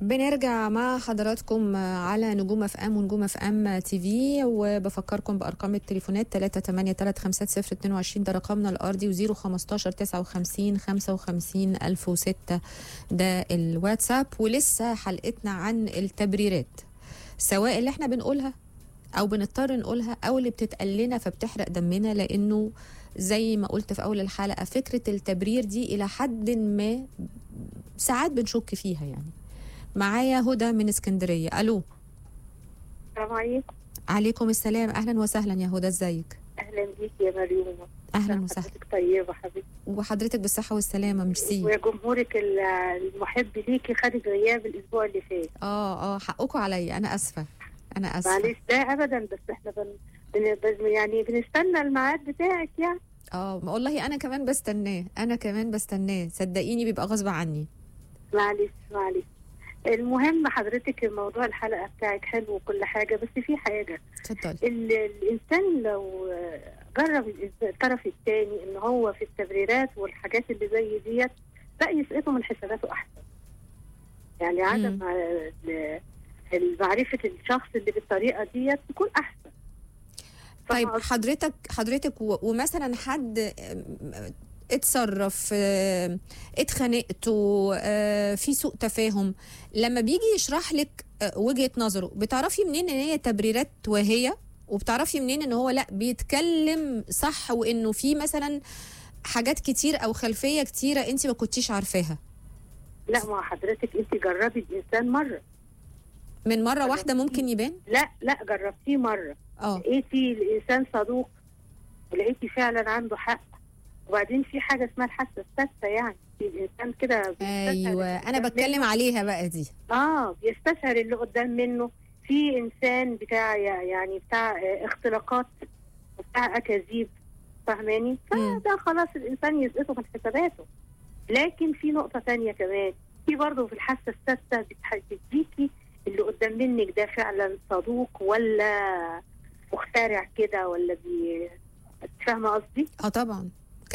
بنرجع مع حضراتكم على نجوم اف ام ونجوم اف ام تي في، وبفكركم بارقام التليفونات 3833522 ده رقمنا الارضي، و015 59 55 1006 ده الواتساب. ولسه حلقتنا عن التبريرات، سواء اللي احنا بنقولها او بنضطر نقولها او اللي بتتقال لنا فبتحرق دمنا، لانه زي ما قلت في اول الحلقه فكره التبرير دي الى حد ما ساعات بنشك فيها. يعني معايا هدى من اسكندريه. الو. السلام عليكم. عليكم السلام، اهلا وسهلا يا هدى، ازيك؟ اهلا بيك يا مريوم. اهلا وسهلا. حضرتك طيبه حبيبتي، وحضرتك بالصحه والسلامه. ميرسي. وجمهورك المحب ليكي خدت غياب الاسبوع اللي فات. حقكم عليا، انا اسفه. معلش، ده ابدا، بس احنا يعني بنستنى الميعاد بتاعك يعني. والله انا كمان بستناه، صدقيني بيبقى غصب عني. معلش. المهم حضرتك، موضوع الحلقه بتاعك حلو وكل حاجه، بس في حاجه. اتفضلي. الانسان لو جرب الطرف الثاني ان هو في التبريرات والحاجات اللي زي ديت، بقى يسقطه من حساباته احسن. يعني عدم معرفه الشخص اللي بالطريقه ديت تكون احسن. طيب حضرتك ومثلا حد اتصرف، اتخانقتوا، في سوء تفاهم، لما بيجي يشرح لك وجهة نظره بتعرفي منين ان هي تبريرات وهي، وبتعرفي منين ان هو لا بيتكلم صح، وانه في مثلا حاجات كتير او خلفية كتيرة انت ما كنتيش عارفاها؟ لا، ما حضرتك انت جربي الانسان مرة، من مرة واحدة ممكن يبان؟ لا جربتيه مرة. لقيتي الانسان صدوق ولقيتي فعلا عنده حق. وبعدين في حاجه اسمها الحاسه السادسه، يعني في الانسان كده. ايوه، انا بتكلم عليها بقى دي. بيستشعر اللي قدام منه. في انسان بتاع اختلاقات وبتاع اكاذيب، فاهماني؟ فده خلاص الانسان يسقطه من حساباته. لكن في نقطه ثانيه كمان، في برضه في الحاسه السادسه بتديكي اللي قدام منك ده فعلا صدوق ولا مخترع كده، ولا فاهمه قصدي؟ طبعا.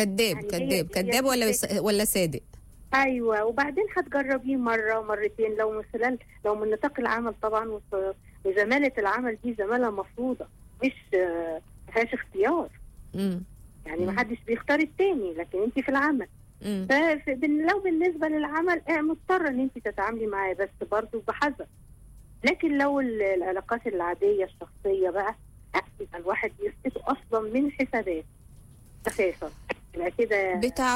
كذاب ولا صادق. ايوه. وبعدين هتجربيه مره ومرتين، لو من نطاق العمل طبعا، وزماله العمل دي زماله مفروضه، مش ما فيهاش اختيار. يعني ما حدش بيختار التاني، لكن انت في العمل. لو بالنسبه للعمل مضطره ان انت تتعاملي معاه، بس برضه بحذر. لكن لو العلاقات العاديه الشخصيه بقى، الواحد يسقط اصلا من حسابات اساسا. كده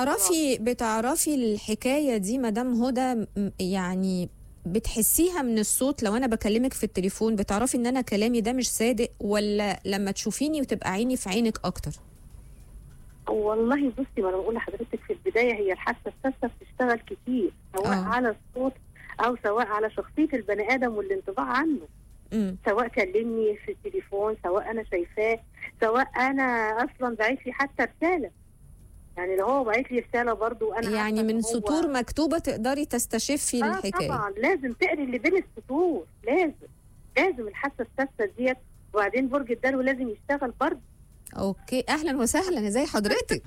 بتعرفي الحكايه دي مدام هدى؟ يعني بتحسيها من الصوت لو انا بكلمك في التليفون؟ بتعرفي ان انا كلامي ده مش صادق، ولا لما تشوفيني وتبقى عيني في عينك اكتر؟ والله بصي، ما انا بقول لحضرتك في البدايه، هي الحاسه السادسه بتشتغل كتير، سواء على الصوت او سواء على شخصيه البني ادم والانطباع عنه. سواء كلمني في التليفون، سواء انا شايفاه، سواء انا اصلا بعت لي حتى رساله. يعني لو هو بعت لي رساله برضه انا يعني من سطور مكتوبه تقدري تستشفي الحكايه. طبعا لازم تقري اللي بين السطور، لازم الحاسه السادسه ديت. وبعدين برج الدلو لازم يشتغل برضه. اوكي، اهلا وسهلا، ازي حضرتك؟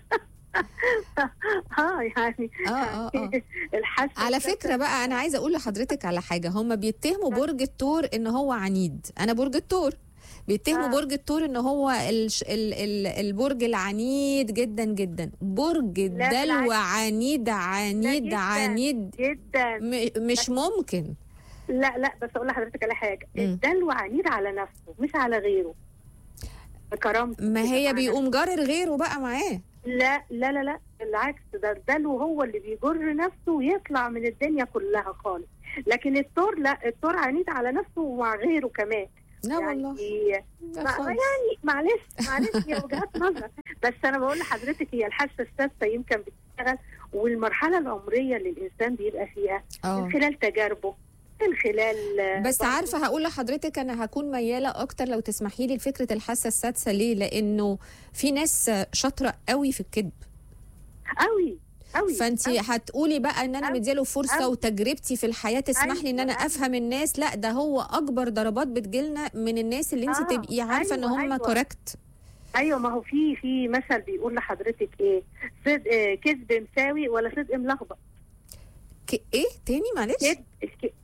يعني الحاسه. على فكره بقى، انا عايزه اقول لحضرتك على حاجه. هم بيتهموا برج الثور ان هو عنيد، انا برج الثور. بيتهموا برج الثور ان هو البرج العنيد جدا جدا. برج الدلو عنيد جدا. مش ممكن. لا بس اقول لحضرتك على حاجه. الدلو عنيد على نفسه مش على غيره. بكرامته. ما هي بيقوم جارر غيره بقى معاه. لا بالعكس، ده الدلو هو اللي بيجر نفسه ويطلع من الدنيا كلها خالص. لكن الثور لا، الثور عنيد على نفسه ومع غيره كمان. لا يعني والله. يعني معلش هي وجهات نظر. بس انا بقول لحضرتك، هي الحاسه السادسه يمكن بتشتغل، والمرحله العمريه اللي الانسان بيبقى فيها من خلال تجاربه، من خلال. بس عارفه هقول لحضرتك، انا هكون مياله اكتر لو تسمحي لي لفكره الحاسه السادسه. ليه؟ لانه في ناس شاطره قوي في الكذب قوي. فانت هتقولي بقى ان انا مدياله فرصه، وتجربتي في الحياه تسمح لي ان انا افهم الناس. لا، ده هو اكبر ضربات بتجيلنا من الناس اللي انت تبقي عارفه ان هم كوركت. ايوه، ما هو في مثل بيقول لحضرتك ايه؟ صدق كذب مساوي ولا صدق ملخبط. ايه تاني؟ معلش.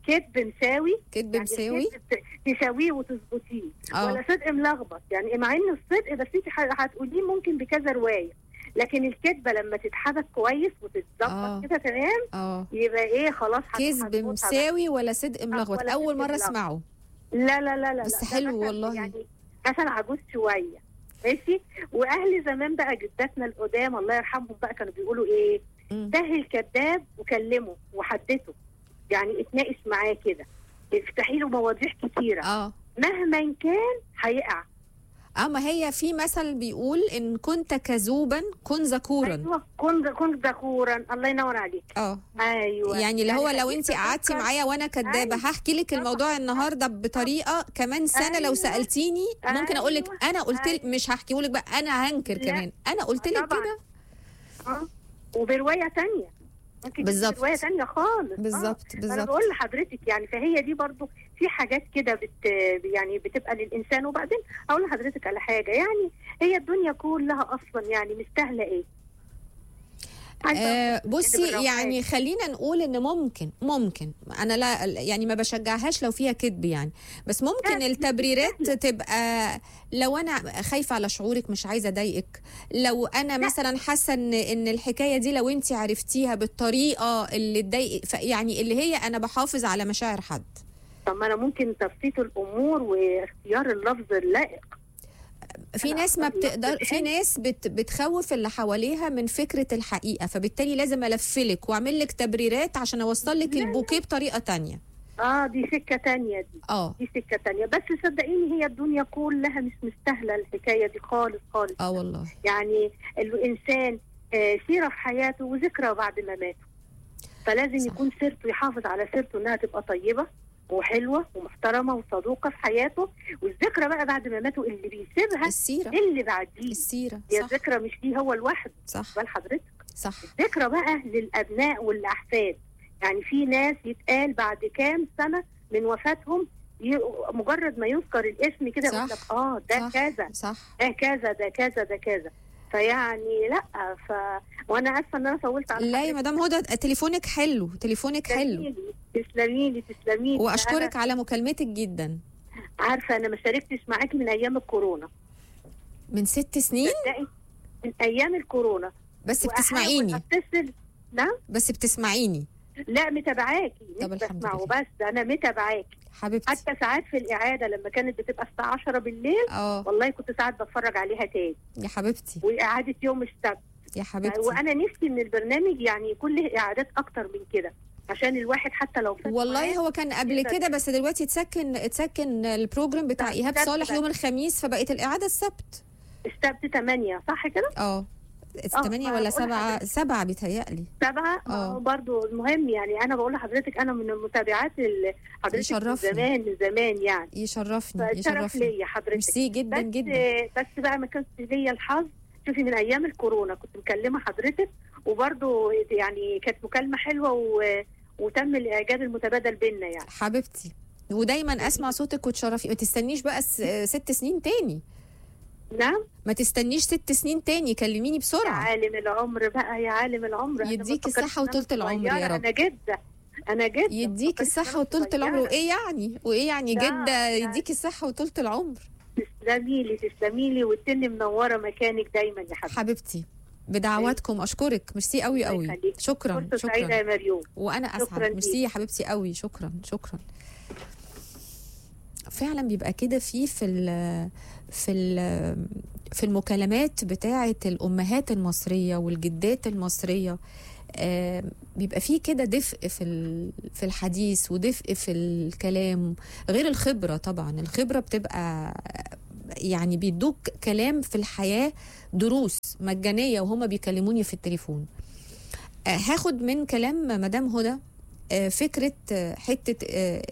كذب مساوي، كذب مساوي تساويه وتظبطيه، ولا صدق ملخبط. يعني مع ان الصدق بس انت هتقوليه ممكن بكذا روايه، لكن الكذبه لما تتحدث كويس وتتظبط كده تمام يبقى ايه خلاص. كذب مساوي ولا صدق ملخبط، اول مره اسمعه. لا لا لا لا بس حلو والله. يعني مثل عجوز شويه ماشي. واهل زمان بقى جداتنا القدام الله يرحمهم بقى كانوا بيقولوا ايه؟ سهل كذاب وكلمه وحدثه، يعني اتناقش معاه كده، افتحي له مواضيع كتيره مهما كان هيقع. ما هي في مثل بيقول ان كنت كذوبا كن ذكورا. ايوه كن ذكورا، الله ينور عليك. ايوه يعني اللي هو لو انت قعدتي معايا وانا كدابه هحكي لك الموضوع النهارده بطريقه كمان سنه لو سالتيني ممكن اقول لك انا قلت لك، مش هحكيه لك بقى انا هنكر كمان انا قلت لك كده. وبروايه ثانيه ممكن بالظبط روايه ثانيه خالص. بالظبط انا بقول لحضرتك يعني، فهي دي برضو في حاجات كده يعني بتبقى للانسان. وبعدين اقول لحضرتك على حاجه، يعني هي الدنيا كلها اصلا يعني مستاهله ايه؟ بصي يعني خلينا نقول ان ممكن انا لا يعني ما بشجعهاش لو فيها كذب يعني، بس ممكن التبريرات تبقى لو انا خايفه على شعورك مش عايزه اضايقك، لو انا مثلا حاسه ان الحكايه دي لو انت عرفتيها بالطريقه اللي تضايق يعني اللي هي انا بحافظ على مشاعر حد. طب ما انا ممكن تبسيط الامور واختيار اللفظ اللائق. في ناس ما بتقدر، في ناس بتخوف اللي حواليها من فكرة الحقيقة، فبالتالي لازم ألفلك وأعمل لك تبريرات عشان أوصل لك البوكيه بطريقة تانية. دي سكة تانية دي سكة تانية. بس صدقيني هي الدنيا كلها مش مستاهلة الحكاية دي خالص خالص. والله يعني الإنسان سيرة في حياته وذكرى بعد ما ماته، فلازم يكون سيرته يحافظ على سيرته إنها تبقى طيبة وحلوه ومحترمه وصدوقه في حياته. والذكرى بقى بعد ما ماتوا اللي بيسيبها السيره اللي بعديه، السيره هي الذكرى مش ليه هو لوحده. صح بال حضرتك صح. الذكرى بقى للابناء والاحفاد. يعني في ناس يتقال بعد كام سنه من وفاتهم مجرد ما يذكر الاسم كده يقول لك ده كذا، صح ده كذا ده كذا ده كذا. فيعني لا وانا اسفه ان انا طولت على لا يا مدام هدى، تليفونك حلو، تليفونك حلو. تسلمي لي واشكرك على مكالمتك جدا. عارفه انا ما شاركتش معاكي من ايام الكورونا، من 6 سنين من ايام الكورونا. بس بتسمعيني؟ نعم بس بتسمعيني؟ لا متابعاكي، مش بسمعه بس انا متابعاكي حبيبتي. حتى ساعات في الاعاده لما كانت بتبقى الساعه 10 بالليل والله كنت ساعات بتفرج عليها تاني يا حبيبتي، واعاده يوم السبت يا حبيبتي. وانا نفسي ان البرنامج يعني يكون له اعادات اكتر من كده عشان الواحد حتى لو والله هو كان قبل كده بس دلوقتي اتسكن البروجرام بتاع ايهاب صالح يوم الخميس، فبقت الاعاده السبت 8 صح كده؟ 8 ولا 7 بيتهيألي 7 برضو. المهم يعني انا بقول لحضرتك انا من المتابعات حضرتك من زمان يعني. يشرفني ليا حضرتك. ميرسي جدا جدا. بس بقى ما كانش ليا الحظ. شوفي من ايام الكورونا كنت مكلمه حضرتك وبرضو يعني كانت مكالمه حلوه وتم الاعجاب المتبادل بيننا يعني حبيبتي. ودايما اسمع صوتك وتشرفي. ما تستنيش بقى 6 سنين تاني. نعم ما تستنيش 6 سنين تاني، كلميني بسرعه. يا عالم العمر بقى، يا عالم العمر. يديك الصحه وطولة العمر يا رب. انا جدا يديك الصحه وطولة العمر. وايه يعني جده يديك الصحه وطولة العمر. تسلمي لي والتني منوره مكانك دايما يا حبيبتي. بدعواتكم اشكرك. ميرسي قوي قوي. شكرا سعيده يا مريوم. وانا اسعد. ميرسي يا حبيبتي قوي. شكرا. فعلا بيبقى كده في المكالمات بتاعه الامهات المصريه والجدات المصريه بيبقى فيه كده دفء في الحديث ودفء في الكلام، غير الخبره. طبعا الخبره بتبقى يعني بيدوك كلام في الحياه، دروس مجانيه وهما بيكلموني في التليفون. هاخد من كلام مدام هدى فكره حته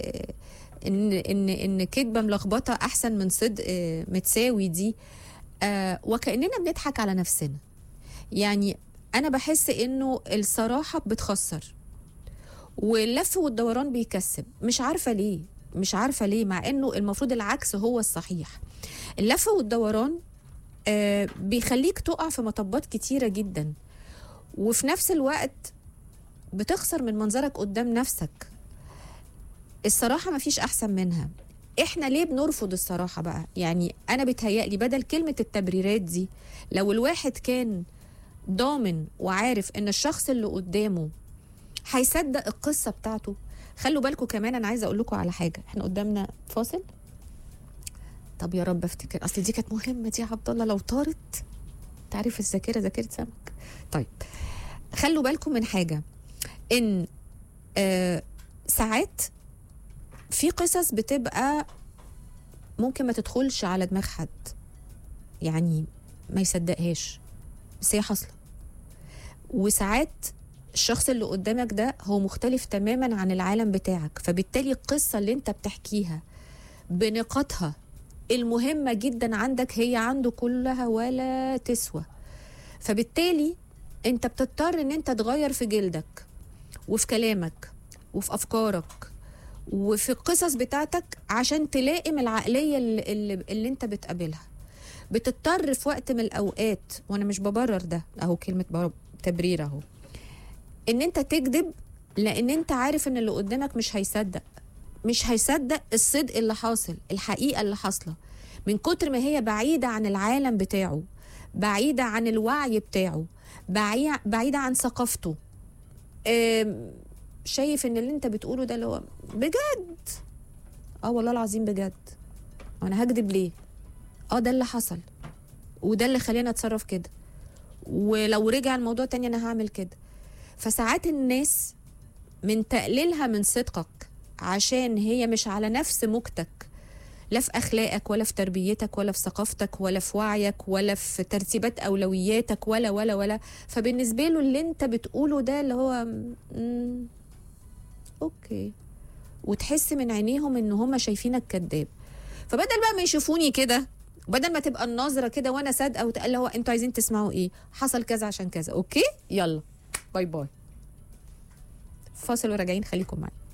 ان كدبه ملخبطه احسن من صدق متساوي دي، وكأننا بنضحك على نفسنا. يعني انا بحس انه الصراحه بتخسر واللف والدوران بيكسب. مش عارفه ليه مع انه المفروض العكس هو الصحيح. اللف والدوران بيخليك تقع في مطبات كتيره جدا، وفي نفس الوقت بتخسر من منظرك قدام نفسك. الصراحه ما فيش احسن منها. احنا ليه بنرفض الصراحه بقى؟ يعني انا بتهيألي بدل كلمه التبريرات دي، لو الواحد كان ضامن وعارف ان الشخص اللي قدامه هيصدق القصه بتاعته. خلوا بالكم كمان، انا عايزه اقول لكم على حاجه، احنا قدامنا فاصل. طب يا رب افتكر، اصل دي كانت مهمه دي يا عبد الله، لو طارت تعرف الذاكره ذاكره سمك. طيب خلوا بالكم من حاجه، ان ساعات في قصص بتبقى ممكن ما تدخلش على دماغ حد، يعني ما يصدقهاش، بس هي حاصله. وساعات الشخص اللي قدامك ده هو مختلف تماما عن العالم بتاعك، فبالتالي القصه اللي انت بتحكيها بنقاطها المهمه جدا عندك هي عنده كلها ولا تسوى. فبالتالي انت بتضطر ان انت تغير في جلدك وفي كلامك وفي افكارك وفي القصص بتاعتك عشان تلائم العقليه اللي انت بتقابلها. بتضطر في وقت من الاوقات، وانا مش ببرر ده، اهو كلمه تبرير اهو، ان انت تكذب، لان انت عارف ان اللي قدامك مش هيصدق الصدق اللي حاصل، الحقيقه اللي حاصله، من كتر ما هي بعيده عن العالم بتاعه، بعيده عن الوعي بتاعه، بعيده عن ثقافته. شايف ان اللي انت بتقوله ده اللي هو بجد، والله العظيم بجد، وانا هكذب ليه؟ ده اللي حصل، وده اللي خلينا اتصرف كده، ولو رجع الموضوع تاني انا هعمل كده. فساعات الناس من تقليلها من صدقك عشان هي مش على نفس موجتك، لا في اخلاقك ولا في تربيتك ولا في ثقافتك ولا في وعيك ولا في ترتيبات اولوياتك ولا ولا ولا، فبالنسبه له اللي انت بتقوله ده اللي هو اوكي، وتحس من عينيهم ان هم شايفينك كذاب. فبدل بقى ما يشوفوني كده، بدل ما تبقى النظره كده وانا صادقه وتقال هو انتوا عايزين تسمعوا ايه، حصل كذا عشان كذا، اوكي يلا باي باي. فاصل وراجعين، خليكم معايا.